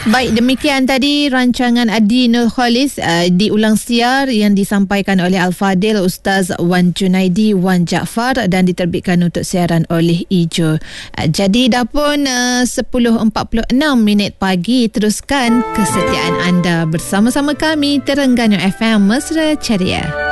Baik, demikian tadi rancangan Adi Nurkhalis diulang siar yang disampaikan oleh Al-Fadil Ustaz Wan Junaidi Wan Jaafar dan diterbitkan untuk siaran oleh Ijo. Jadi dah pun 10.46 pagi. Teruskan kesetiaan anda bersama-sama kami Terengganu FM Mesra Ceria.